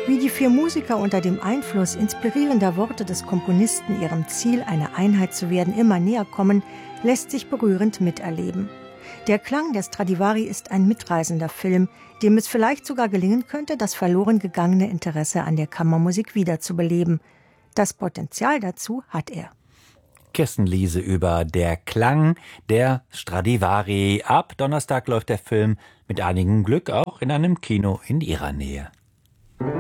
Wie die 4 Musiker unter dem Einfluss inspirierender Worte des Komponisten ihrem Ziel, eine Einheit zu werden, immer näher kommen, lässt sich berührend miterleben. Der Klang der Stradivari ist ein mitreisender Film, dem es vielleicht sogar gelingen könnte, das verloren gegangene Interesse an der Kammermusik wiederzubeleben. Das Potenzial dazu hat er. Kirsten Liese über Der Klang der Stradivari. Ab Donnerstag läuft der Film mit einigem Glück auch in einem Kino in Ihrer Nähe.